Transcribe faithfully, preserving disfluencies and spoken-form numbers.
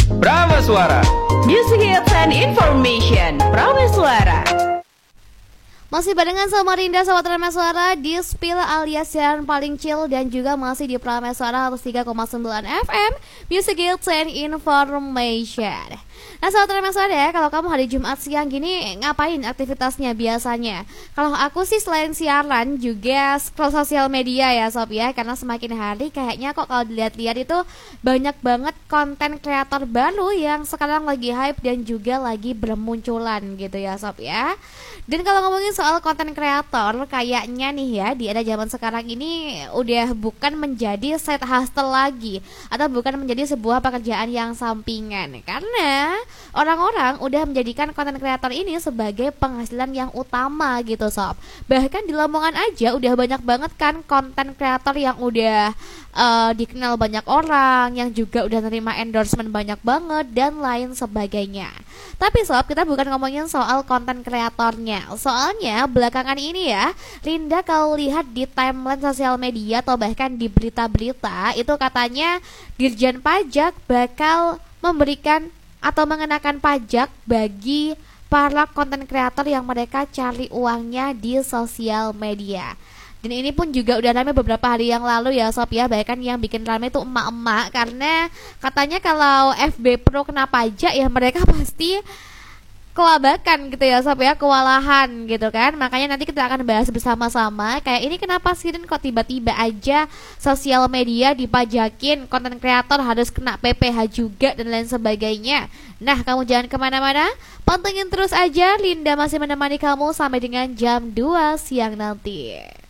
Prameswara. Music hits and information. Prameswara. Masih barengan sama Rinda, Sobat Prameswara di Spill alias siaran paling chill, dan juga masih di Prameswara seratus tiga koma sembilan F M Music Hits and Information. Nah, Sobat Prameswara ya, kalau kamu hari Jumat siang gini ngapain aktivitasnya biasanya? Kalau aku sih selain siaran juga scroll sosial media ya Sob ya, karena semakin hari kayaknya kok kalau dilihat-lihat itu banyak banget konten kreator baru yang sekarang lagi hype dan juga lagi bermunculan gitu ya Sob ya. Dan kalau ngomongin soal konten kreator, kayaknya nih ya di era zaman sekarang ini udah bukan menjadi side hustle lagi, atau bukan menjadi sebuah pekerjaan yang sampingan, karena orang-orang udah menjadikan konten kreator ini sebagai penghasilan yang utama gitu Sob. Bahkan di Lamongan aja udah banyak banget kan konten kreator yang udah uh, dikenal banyak orang, yang juga udah nerima endorsement banyak banget dan lain sebagainya. Tapi Sob, kita bukan ngomongin soal konten kreatornya. Soalnya belakangan ini ya, Rinda kalau lihat di timeline sosial media atau bahkan di berita-berita, itu katanya Dirjen Pajak bakal memberikan atau mengenakan pajak bagi para konten kreator yang mereka cari uangnya di sosial media. Dan ini pun juga udah rame beberapa hari yang lalu ya Sob ya. Bahkan yang bikin rame itu emak-emak, karena katanya kalau F B Pro kena pajak ya mereka pasti kelabakan gitu ya Sob ya, kewalahan gitu kan. Makanya nanti kita akan bahas bersama-sama kayak ini kenapa sih dan kok tiba-tiba aja sosial media dipajakin, konten kreator harus kena P P H juga dan lain sebagainya. Nah, kamu jangan kemana-mana, pantengin terus aja, Linda masih menemani kamu sampai dengan jam dua siang nanti.